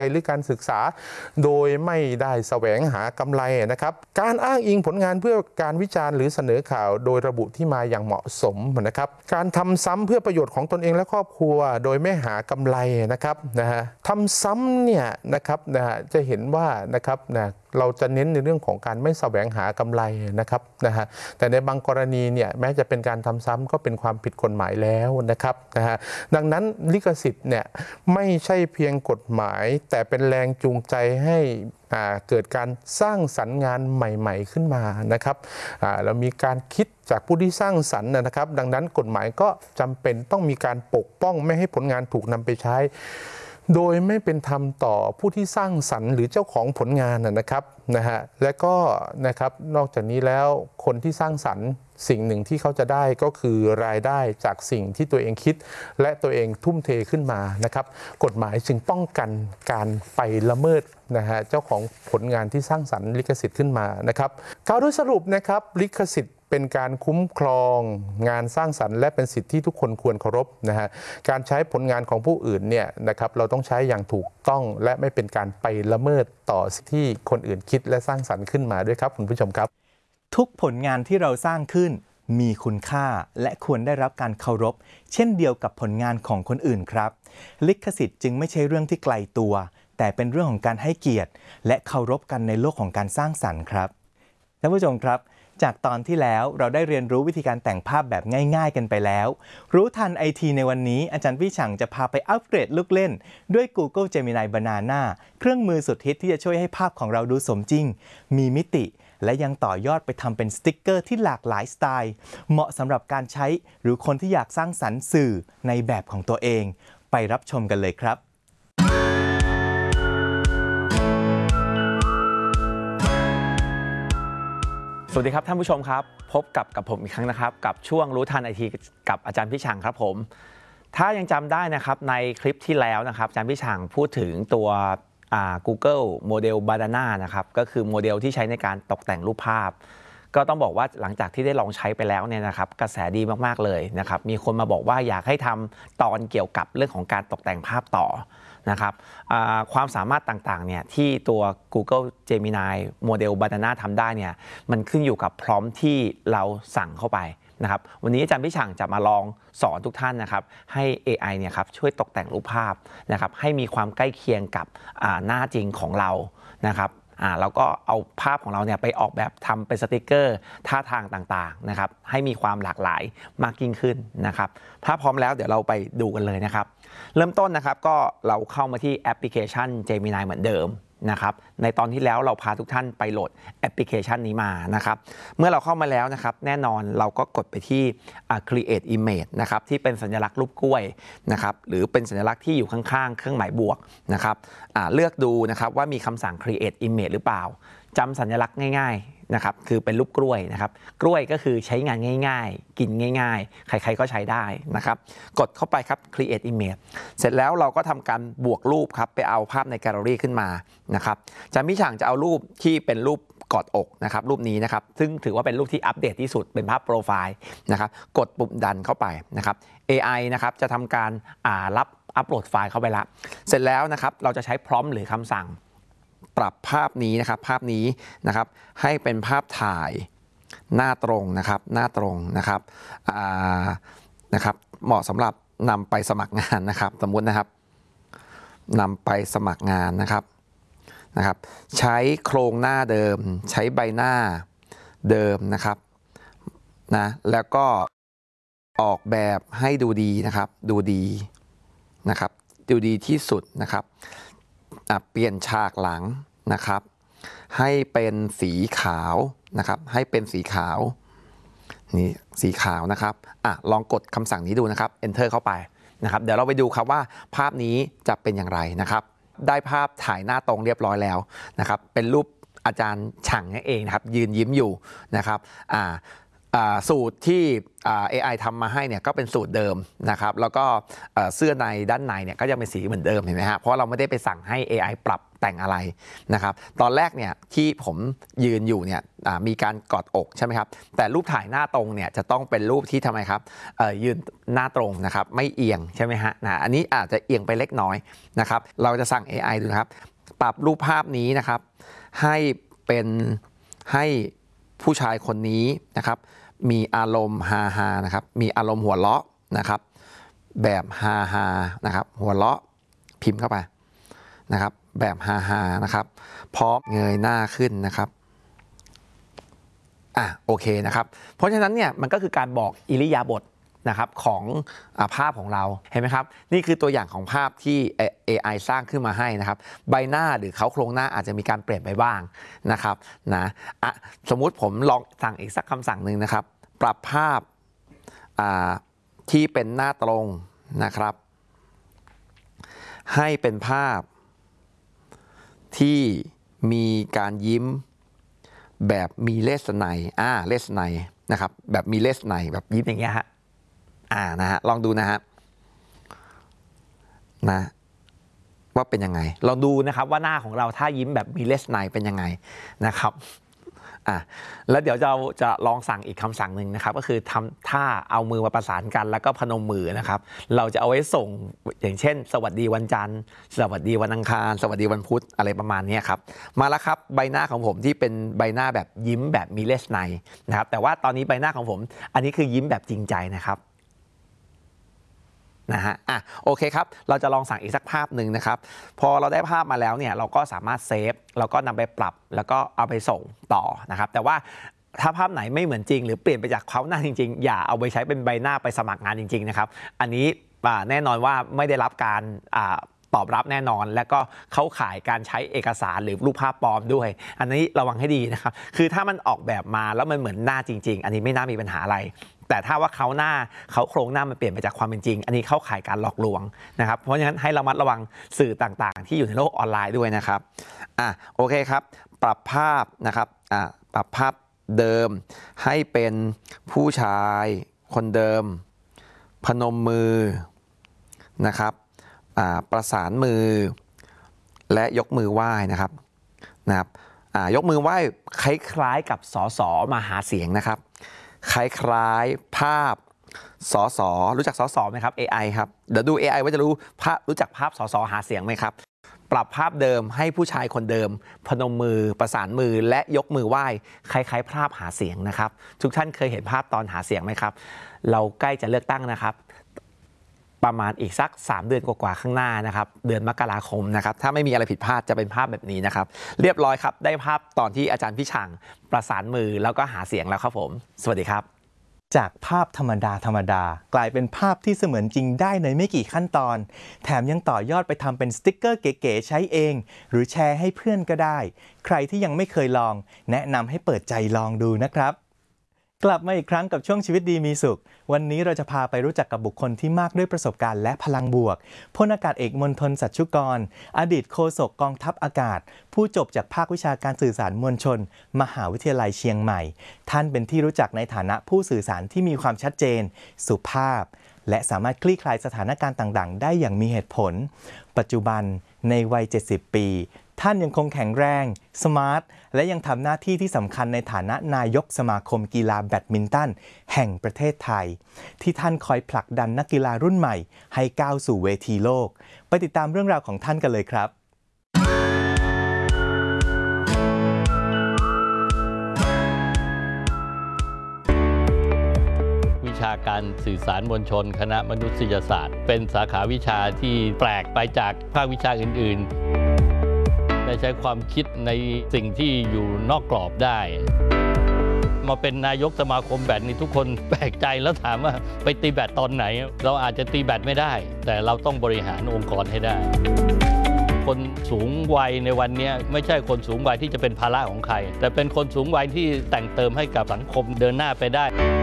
หรือการศึกษาโดยไม่ได้แสวงหากำไรนะครับการอ้างอิงผลงานเพื่อการวิจารณ์หรือเสนอข่าวโดยระบุที่มาอย่างเหมาะสมนะครับการทำซ้ำเพื่อประโยชน์ของตนเองและครอบครัวโดยไม่หากำไรนะครับทำซ้ำเนี่ยนะครับจะเห็นว่านะครับเราจะเน้นในเรื่องของการไม่แสวงหากำไรนะครับแต่ในบางกรณีเนี่ยแม้จะเป็นการทำซ้ำก็เป็นความผิดกฎหมายแล้วนะครับดังนั้นลิขสิทธิ์เนี่ยไม่ใช่เพียงกฎหมายแต่เป็นแรงจูงใจให้เกิดการสร้างสรรค์งานใหม่ๆขึ้นมานะครับเรามีการคิดจากผู้ที่สร้างสรรค์นะครับดังนั้นกฎหมายก็จำเป็นต้องมีการปกป้องไม่ให้ผลงานถูกนำไปใช้โดยไม่เป็นธรรมต่อผู้ที่สร้างสรรค์หรือเจ้าของผลงานนะครับและก็นะครับนอกจากนี้แล้วคนที่สร้างสรรค์สิ่งหนึ่งที่เขาจะได้ก็คือรายได้จากสิ่งที่ตัวเองคิดและตัวเองทุ่มเทขึ้นมานะครับกฎหมายจึงป้องกันการไปละเมิดเจ้าของผลงานที่สร้างสรรค์ลิขสิทธิ์ขึ้นมานะครับกล่าวโดยสรุปนะครับลิขสิทธิ์เป็นการคุ้มครองงานสร้างสรรค์และเป็นสิทธิที่ทุกคนควรเคารพการใช้ผลงานของผู้อื่นเนี่ยนะครับเราต้องใช้อย่างถูกต้องและไม่เป็นการไปละเมิดต่อสิ่งที่คนอื่นคิดและสร้างสรรค์ขึ้นมาด้วยครับคุณผู้ชมครับทุกผลงานที่เราสร้างขึ้นมีคุณค่าและควรได้รับการเคารพเช่นเดียวกับผลงานของคนอื่นครับลิขสิทธิ์จึงไม่ใช่เรื่องที่ไกลตัวแต่เป็นเรื่องของการให้เกียรติและเคารพกันในโลกของการสร้างสรรค์ครับท่านผู้ชมครับจากตอนที่แล้วเราได้เรียนรู้วิธีการแต่งภาพแบบง่ายๆกันไปแล้วรู้ทันไอทีในวันนี้อาจารย์พี่ฉังจะพาไปอัปเกรดลูกเล่นด้วย Google Gemini Banana เครื่องมือสุดฮิตที่จะช่วยให้ภาพของเราดูสมจริงมีมิติและยังต่อยอดไปทำเป็นสติกเกอร์ที่หลากหลายสไตล์เหมาะสำหรับการใช้หรือคนที่อยากสร้างสรรค์สื่อในแบบของตัวเองไปรับชมกันเลยครับสวัสดีครับท่านผู้ชมครับพบกับผมอีกครั้งนะครับกับช่วงรู้ทันไอทีกับอาจารย์พี่ฉังครับผมถ้ายังจำได้นะครับในคลิปที่แล้วนะครับอาจารย์พี่ฉังพูดถึงตัวGoogle โมเดล Banana นะครับก็คือโมเดลที่ใช้ในการตกแต่งรูปภาพก็ต้องบอกว่าหลังจากที่ได้ลองใช้ไปแล้วเนี่ยนะครับกระแสดีมากๆเลยนะครับมีคนมาบอกว่าอยากให้ทำตอนเกี่ยวกับเรื่องของการตกแต่งภาพต่อนะครับความสามารถต่างๆเนี่ยที่ตัว Google Gemini โมเดล Banana ทำได้เนี่ยมันขึ้นอยู่กับพร้อมที่เราสั่งเข้าไปนะครับวันนี้อาจารย์พี่ฉังจะมาลองสอนทุกท่านนะครับให้ AI เนี่ยครับช่วยตกแต่งรูปภาพนะครับให้มีความใกล้เคียงกับหน้าจริงของเรานะครับแล้วก็เอาภาพของเราเนี่ยไปออกแบบทำเป็นสติกเกอร์ท่าทางต่างๆนะครับให้มีความหลากหลายมากยิ่งขึ้นนะครับถ้าพร้อมแล้วเดี๋ยวเราไปดูกันเลยนะครับเริ่มต้นนะครับก็เราเข้ามาที่แอปพลิเคชัน Gemini เหมือนเดิมนะครับในตอนที่แล้วเราพาทุกท่านไปโหลดแอปพลิเคชันนี้มานะครับเมื่อเราเข้ามาแล้วนะครับแน่นอนเราก็กดไปที่create image นะครับที่เป็นสัญลักษณ์รูปกล้วยนะครับหรือเป็นสัญลักษณ์ที่อยู่ข้างๆเครื่องหมายบวกนะครับเลือกดูนะครับว่ามีคำสั่ง create image หรือเปล่าจำสัญลักษณ์ง่ายๆนะครับคือเป็นรูปกล้วยนะครับกล้วยก็คือใช้งานง่ายๆกินง่ายๆใครๆก็ใช้ได้นะครับกดเข้าไปครับ create image เสร็จแล้วเราก็ทำการบวกรูปครับไปเอาภาพในแกลเลอรี่ขึ้นมานะครับอาจารย์พี่ฉังจะเอารูปที่เป็นรูปกอดอกนะครับรูปนี้นะครับซึ่งถือว่าเป็นรูปที่อัปเดตที่สุดเป็นภาพโปรไฟล์นะครับกดปุ่มดันเข้าไปนะครับ AI นะครับจะทำการรับอัปโหลดไฟล์เข้าไปละเสร็จแล้วนะครับเราจะใช้พร้อมหรือคำสั่งปรับภาพนี้นะครับภาพนี้นะครับให้เป็นภาพถ่ายหน้าตรงนะครับหน้าตรงนะครับนะครับเหมาะสำหรับนำไปสมัครงานนะครับสมมุตินะครับนำไปสมัครงานนะครับใช้โครงหน้าเดิมใช้ใบหน้าเดิมนะครับแล้วก็ออกแบบให้ดูดีนะครับดูดีนะครับดูดีที่สุดนะครับเปลี่ยนฉากหลังนะครับให้เป็นสีขาวนะครับให้เป็นสีขาวนี่สีขาวนะครับลองกดคำสั่งนี้ดูนะครับ enter เข้าไปนะครับเดี๋ยวเราไปดูครับว่าภาพนี้จะเป็นอย่างไรนะครับได้ภาพถ่ายหน้าตรงเรียบร้อยแล้วนะครับเป็นรูปอาจารย์ฉังนั่นเองนะครับยืนยิ้มอยู่นะครับสูตรที่ AI ทำมาให้เนี่ยก็เป็นสูตรเดิมนะครับแล้วก็เสื้อในด้านในเนี่ยก็ยังเป็นสีเหมือนเดิมเห็นไหมฮะเพราะเราไม่ได้ไปสั่งให้ AI ปรับแต่งอะไรนะครับตอนแรกเนี่ยที่ผมยืนอยู่เนี่ยมีการกอดอกใช่ไหมครับแต่รูปถ่ายหน้าตรงเนี่ยจะต้องเป็นรูปที่ทำไมครับยืนหน้าตรงนะครับไม่เอียงใช่ไหมฮะอันนี้อาจจะเอียงไปเล็กน้อยนะครับเราจะสั่ง AI ดูนะครับปรับรูปภาพนี้นะครับให้ผู้ชายคนนี้นะครับมีอารมณ์ฮานะครับมีอารมณ์หัวเราะนะครับแบบฮานะครับหัวเราะพิมพ์เข้าไปนะครับแบบฮานะครับพร้อมเงยหน้าขึ้นนะครับโอเคนะครับเพราะฉะนั้นเนี่ยมันก็คือการบอกอิริยาบถนะครับของภาพของเราเห็นไหมครับนี่คือตัวอย่างของภาพที่ AI สร้างขึ้นมาให้นะครับใบหน้าหรือเขาโครงหน้าอาจจะมีการเปลี่ยนไปบ้างนะครับนะสมมุติผมลองสั่งอีกสักคำสั่งหนึ่งนะครับปรับภาพที่เป็นหน้าตรงนะครับให้เป็นภาพที่มีการยิ้มแบบมีเลสไนเลสไนนะครับแบบมีเลสไนแบบยิ้มอย่างเงี้ยฮะนะฮะลองดูนะฮะว่าเป็นยังไงลองดูนะครับว่าหน้าของเราถ้ายิ้มแบบมีเลสไนเป็นยังไงนะครับแล้วเดี๋ยวเราจะลองสั่งอีกคำสั่งหนึ่งนะครับก็คือทำท่าเอามือมาประสานกันแล้วก็พนมมือนะครับเราจะเอาไว้ส่งอย่างเช่นสวัสดีวันจันทร์สวัสดีวันอังคารสวัสดีวันพุธอะไรประมาณนี้ครับมาแล้วครับใบหน้าของผมที่เป็นใบหน้าแบบยิ้มแบบมีเลสไนนะครับแต่ว่าตอนนี้ใบหน้าของผมอันนี้คือยิ้มแบบจริงใจนะครับนะฮะโอเคครับเราจะลองสั่งอีกสักภาพหนึ่งนะครับพอเราได้ภาพมาแล้วเนี่ยเราก็สามารถเซฟเราก็นำไปปรับแล้วก็เอาไปส่งต่อนะครับแต่ว่าถ้าภาพไหนไม่เหมือนจริงหรือเปลี่ยนไปจากเขาหน้าจริงๆอย่าเอาไปใช้เป็นใบหน้าไปสมัครงานจริงๆนะครับอันนี้แน่นอนว่าไม่ได้รับการตอบรับแน่นอนและก็เข้าข่ายการใช้เอกสารหรือรูปภาพปลอมด้วยอันนี้ระวังให้ดีนะครับคือถ้ามันออกแบบมาแล้วมันเหมือนหน้าจริงๆอันนี้ไม่น่ามีปัญหาอะไรแต่ถ้าว่าเขาโครงหน้ามันเปลี่ยนไปจากความเป็นจริงอันนี้เข้าข่ายการหลอกลวงนะครับเพราะฉะนั้นให้ระมัดระวังสื่อต่างๆที่อยู่ในโลกออนไลน์ด้วยนะครับโอเคครับปรับภาพนะครับปรับภาพเดิมให้เป็นผู้ชายคนเดิมพนมมือนะครับประสานมือและยกมือไหว้นะครับยกมือไหว้คล้ายๆกับสสมาหาเสียงนะครับคล้ายๆภาพสสรู้จักสสไหมครับ AI ครับเดี๋ยวดู AI ว่าจะรู้จักภาพสสหาเสียงไหมครับปรับภาพเดิมให้ผู้ชายคนเดิมพนมมือประสานมือและยกมือไหว้คล้ายๆภาพหาเสียงนะครับทุกท่านเคยเห็นภาพตอนหาเสียงไหมครับเราใกล้จะเลือกตั้งนะครับประมาณอีกสัก3เดือนกว่าข้างหน้านะครับเดือนมกราคมนะครับถ้าไม่มีอะไรผิดพลาดจะเป็นภาพแบบนี้นะครับเรียบร้อยครับได้ภาพตอนที่อาจารย์พี่ช่างประสานมือแล้วก็หาเสียงแล้วครับผมสวัสดีครับจากภาพธรรมดากลายเป็นภาพที่เสมือนจริงได้ในไม่กี่ขั้นตอนแถมยังต่อยอดไปทำเป็นสติ๊กเกอร์เก๋ๆใช้เองหรือแชร์ให้เพื่อนก็ได้ใครที่ยังไม่เคยลองแนะนำให้เปิดใจลองดูนะครับกลับมาอีกครั้งกับช่วงชีวิตดีมีสุขวันนี้เราจะพาไปรู้จักกับบุคคลที่มากด้วยประสบการณ์และพลังบวกพลอากาศเอกมณฑลสัชชุกรอดีตโฆษกกองทัพอากาศผู้จบจากภาควิชาการสื่อสารมวลชนมหาวิทยาลัยเชียงใหม่ท่านเป็นที่รู้จักในฐานะผู้สื่อสารที่มีความชัดเจนสุภาพและสามารถคลี่คลายสถานการณ์ต่างๆได้อย่างมีเหตุผลปัจจุบันในวัย70 ปีท่านยังคงแข็งแรงสมาร์ทและยังทำหน้าที่ที่สำคัญในฐานะนายกสมาคมกีฬาแบดมินตันแห่งประเทศไทยที่ท่านคอยผลักดันนักกีฬารุ่นใหม่ให้ก้าวสู่เวทีโลกไปติดตามเรื่องราวของท่านกันเลยครับวิชาการสื่อสารมวลชนคณะมนุษยศาสตร์เป็นสาขาวิชาที่แปลกไปจากภาควิชาอื่นๆได้ใช้ความคิดในสิ่งที่อยู่นอกกรอบได้มาเป็นนายกสมาคมแบดนี่ทุกคนแปลกใจแล้วถามว่าไปตีแบดตอนไหนเราอาจจะตีแบดไม่ได้แต่เราต้องบริหารองค์กรให้ได้คนสูงวัยในวันนี้ไม่ใช่คนสูงวัยที่จะเป็นภาระของใครแต่เป็นคนสูงวัยที่แต่งเติมให้กับสังคมเดินหน้าไปได้